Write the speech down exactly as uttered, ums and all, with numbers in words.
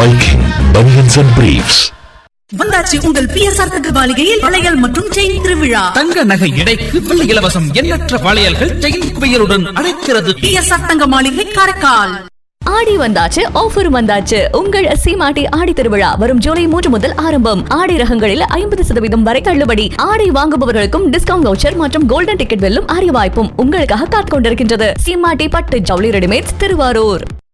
Viking Bunions and Briefs. வந்தாச்சு உங்கள் PSR தங்க மாளிகையில் வளையல் மற்றும் செயின் திருவிழா. தங்க நகை எடைக்கு வெள்ளி இலவசம். எண்ணற்ற வளையல்கள் செயின் குவியலுடன் அழைக்கிறது. பிஎஸ்ஆர் தங்க மாளிகை காரைக்கால். ஆடி வந்தாச்சு, ஆஃபர் வந்தாச்சு. உங்கள் சீமாட்டி ஆடி திருவிழா வரும் ஜூலை மூன்று முதல் ஆரம்பம். ஆடை ரகங்களில் ஐம்பது சதவீதம் வரை தள்ளுபடி. ஆடை வாங்குபவர்களுக்கும் டிஸ்கவுண்ட் வவுச்சர் மற்றும் கோல்டன் டிக்கெட் வெல்லும் அரிய வாய்ப்பும் உங்களுக்காக காத்துக் கொண்டிருக்கின்றது. சீமாட்டி பட்டு ஜவுளி ரெடிமேட்ஸ், திருவாரூர்.